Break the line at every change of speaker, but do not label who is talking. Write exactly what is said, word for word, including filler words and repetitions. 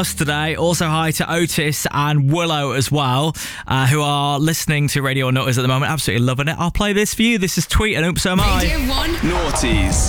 else today. Also, hi to Otis and Willow as well, uh, who are listening to Radio Naughties at the moment. Absolutely loving it. I'll play this for you. This is Tweet and Oops, So Am I.
Radio one.
Naughties.